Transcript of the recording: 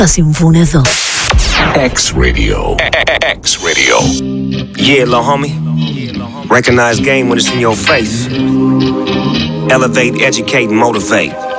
θα συμβούν εδώ. X-Radio. X-Radio. Yeah, little homie. Recognize game when it's in your face. Elevate, educate, and motivate.